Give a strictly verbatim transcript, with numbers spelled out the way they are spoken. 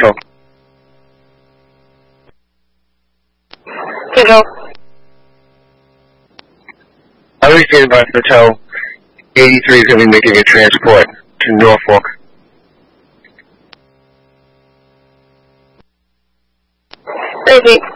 Central. Central. Other state advice to tell eighty-three is going to be making a transport to Norfolk. Repeat.